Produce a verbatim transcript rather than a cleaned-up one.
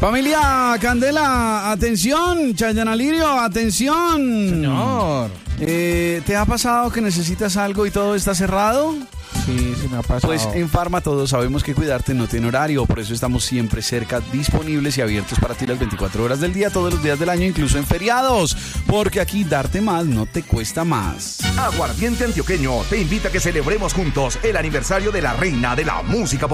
Familia Candela, atención, Chayana Lirio, atención. Señor. Eh, ¿Te ha pasado que necesitas algo y todo está cerrado? Sí, sí me ha pasado. Pues en Pharma todos sabemos que cuidarte no tiene horario, por eso estamos siempre cerca, disponibles y abiertos para ti las veinticuatro horas del día, todos los días del año, incluso en feriados, porque aquí darte más no te cuesta más. Aguardiente Antioqueño te invita a que celebremos juntos el aniversario de la reina de la música popular.